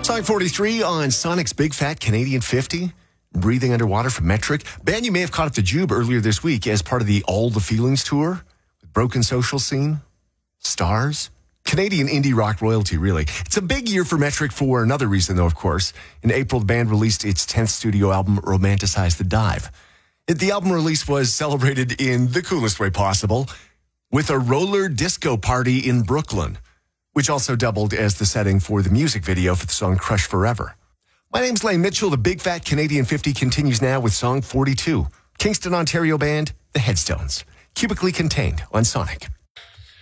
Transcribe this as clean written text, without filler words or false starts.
Song 43 on Sonic's Big Fat Canadian 50. Breathing Underwater from Metric. Band you may have caught at the Jube earlier this week as part of the All the Feelings tour. Broken Social Scene. Stars. Canadian indie rock royalty, really. It's a big year for Metric for another reason, though, of course. In April, the band released its 10th studio album, Romanticize the Dive. The album release was celebrated in the coolest way possible with a roller disco party in Brooklyn, which also doubled as the setting for the music video for the song Crush Forever. My name's Lane Mitchell. The Big Fat Canadian 50 continues now with Song 42. Kingston, Ontario band, The Headstones. Cubically Contained on Sonic.